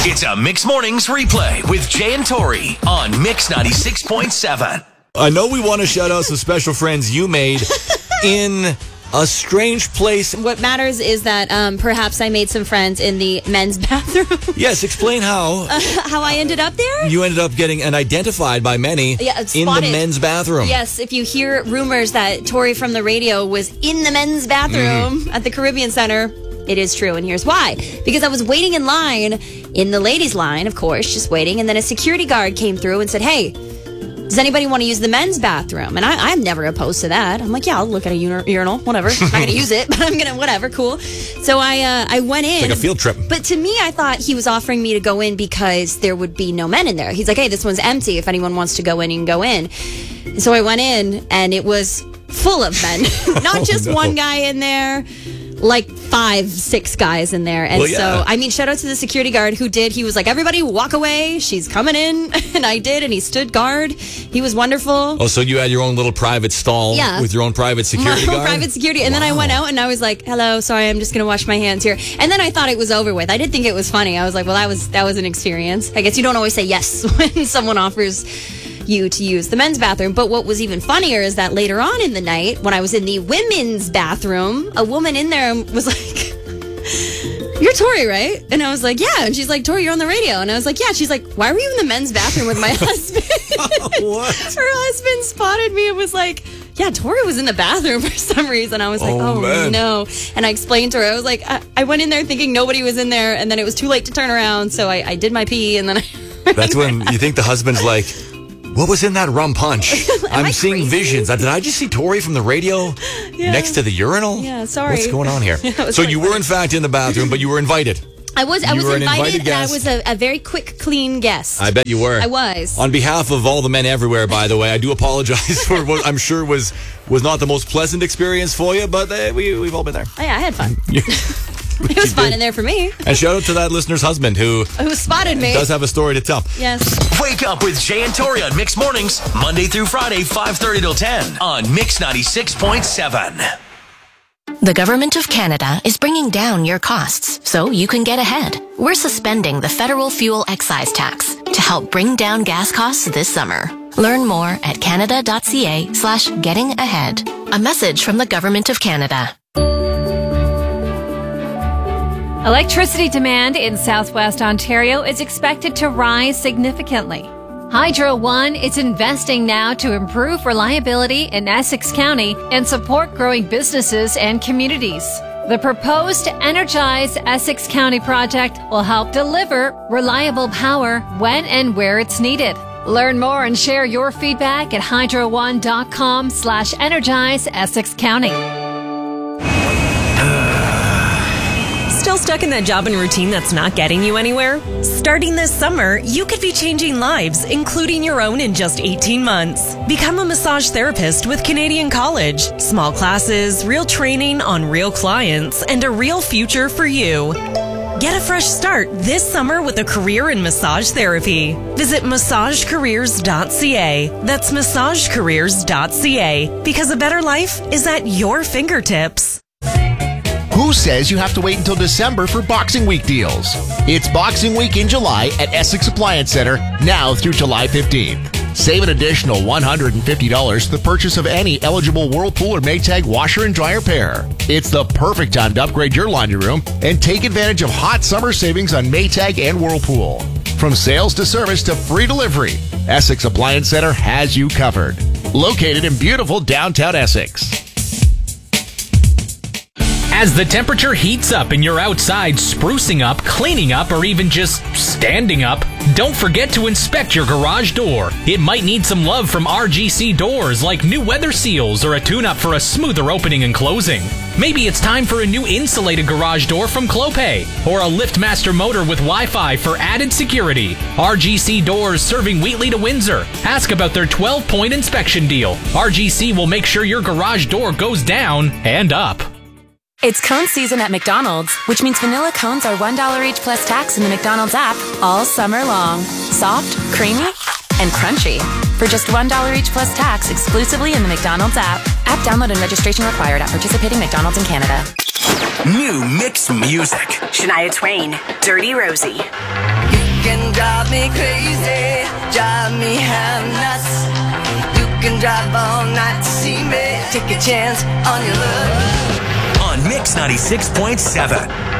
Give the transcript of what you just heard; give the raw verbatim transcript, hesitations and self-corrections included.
It's a Mix Mornings replay with Jay and Tori on Mix ninety-six point seven. I know we want to shout out some special friends you made in a strange place. What matters is that um, perhaps I made some friends in the men's bathroom. Yes, explain how. Uh, how I ended up there? You ended up getting and identified by many yeah, in the men's bathroom. Yes, if you hear rumors that Tori from the radio was in the men's bathroom mm. at the Caribbean Center, it is true, and here's why. Because I was waiting in line, in the ladies' line, of course, just waiting, and then a security guard came through and said, hey, does anybody want to use the men's bathroom? And I, I'm never opposed to that. I'm like, yeah, I'll look at a ur- urinal, whatever. I'm not going to use it, but I'm going to, whatever, cool. So I uh, I went in. It's like a field trip. But to me, I thought he was offering me to go in because there would be no men in there. He's like, hey, this one's empty. If anyone wants to go in, you can go in. So I went in, and it was full of men. Not oh, just no. one guy in there. Like five, six guys in there. And well, yeah. so, I mean, shout out to the security guard who did. He was like, everybody walk away. She's coming in. And I did. And he stood guard. He was wonderful. Oh, so you had your own little private stall yeah. with your own private security my guard? own private security. And wow. then I went out and I was like, hello, sorry, I'm just going to wash my hands here. And then I thought it was over with. I did think it was funny. I was like, well, that was that was an experience. I guess you don't always say yes when someone offers you to use the men's bathroom. But what was even funnier is that later on in the night, when I was in the women's bathroom, a woman in there was like, you're Tori, right? And I was like, yeah. And she's like, Tori, you're on the radio. And I was like, yeah. She's like, why were you in the men's bathroom with my husband? What? Her husband spotted me and was like, yeah, Tori was in the bathroom for some reason. I was like, oh, oh man. no. And I explained to her, I was like, I-, I went in there thinking nobody was in there, and then it was too late to turn around. So I, I did my pee, and then I... That's when you think the husband's like, what was in that rum punch? I'm seeing crazy? visions. Did I just see Tori from the radio yeah. next to the urinal? Yeah, sorry. What's going on here? Yeah, so you funny. were in fact in the bathroom, but you were invited. I was. I you was were invited, an invited and guest. I was a, a very quick, clean guest. I bet you were. I was. On behalf of all the men everywhere, by the way, I do apologize for what I'm sure was was not the most pleasant experience for you, but uh, we we've all been there. Oh, yeah, I had fun. It was fun in there for me. And shout out to that listener's husband who who spotted me. Does have a story to tell. Yes. Wake up with Jay and Tori on Mix Mornings, Monday through Friday, five thirty till ten on Mix ninety-six point seven. The Government of Canada is bringing down your costs so you can get ahead. We're suspending the federal fuel excise tax to help bring down gas costs this summer. Learn more at canada.ca slash getting ahead. A message from the Government of Canada. Electricity demand in southwest Ontario is expected to rise significantly. Hydro One is investing now to improve reliability in Essex County and support growing businesses and communities. The proposed Energize Essex County project will help deliver reliable power when and where it's needed. Learn more and share your feedback at hydro one dot com slash energize Essex County. Still stuck in that job and routine that's not getting you anywhere? Starting this summer, you could be changing lives, including your own, in just eighteen months. Become a massage therapist with Canadian College. Small classes, real training on real clients, and a real future for you. Get a fresh start this summer with a career in massage therapy. Visit massage careers dot c a. That's massage careers dot c a, because a better life is at your fingertips. Who says you have to wait until December for Boxing Week deals? It's Boxing Week in July at Essex Appliance Center, now through July fifteenth. Save an additional one hundred fifty dollars for the purchase of any eligible Whirlpool or Maytag washer and dryer pair. It's the perfect time to upgrade your laundry room and take advantage of hot summer savings on Maytag and Whirlpool. From sales to service to free delivery, Essex Appliance Center has you covered. Located in beautiful downtown Essex. As the temperature heats up and you're outside sprucing up, cleaning up, or even just standing up, don't forget to inspect your garage door. It might need some love from R G C Doors, like new weather seals or a tune-up for a smoother opening and closing. Maybe it's time for a new insulated garage door from Clopay, or a LiftMaster motor with Wi-Fi for added security. R G C Doors, serving Wheatley to Windsor. Ask about their twelve-point inspection deal. R G C will make sure your garage door goes down and up. It's cone season at McDonald's, which means vanilla cones are one dollar each plus tax in the McDonald's app all summer long. Soft, creamy, and crunchy. For just one dollar each plus tax exclusively in the McDonald's app. App download and registration required at participating McDonald's in Canada. New mixed music. Shania Twain, Dirty Rosie. can drive me crazy, drive me half nuts. You can drive all night to see me. Take a chance on your love. On Mix ninety-six point seven.